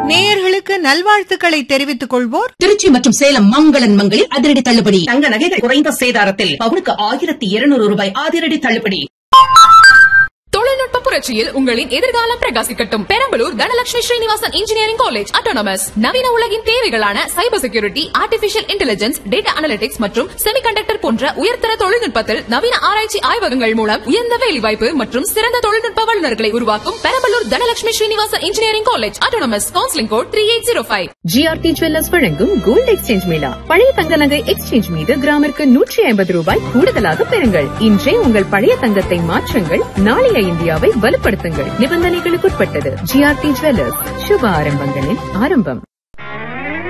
நேயர்களுக்கு நல்வாழ்த்துக்களை தெரிவித்துக் கொள்வோர் திருச்சி மற்றும் சேலம் மங்களன் மங்களில் அதிரடி தள்ளுபடி. தங்க நகைகள் குறைந்த சேதாரத்தில் பவுனுக்கு 1200 ரூபாய் அதிரடி தள்ளுபடி. தொழில்நுட்ப புரட்சியில் உங்களின் எதிர்காலம் பிரகாசிக்கட்டும். Perambalur Dhanalakshmi Srinivasan engineering college autonomous நவீன உலகின் தேவைகளான cyber security, artificial intelligence, data analytics மற்றும் செமிகண்டக்டர் போன்ற உயர்தர தொழில்நுட்பத்தில் நவீன ஆராய்ச்சி ஆய்வகங்கள் மூலம் உயர்ந்த வேலைவாய்ப்பு மற்றும் சிறந்த தொழில்நுட்ப வல்லுநர்களை உருவாக்கும் Perambalur Dhanalakshmi Srinivasan engineering college autonomous. Counselling code 3805. GRT jewellers வழங்கும் கோல்டு எக்ஸ்சேஞ்ச் மேளா. பழைய தங்க நகை எக்ஸ்சேஞ்ச் மீது கிராமிற்கு 150 ரூபாய் கூடுதலாக பெறுங்கள். இன்றே உங்கள் பழைய தங்கத்தை மாற்றுங்கள். நாளைய இந்தியாவை வலுப்படுத்துங்கள். நிபந்தனைகளுக்குட்பட்டது. ஜிஆர்டி ஜுவல்லர்ஸ், சுப ஆரம்பங்களின் ஆரம்பம்.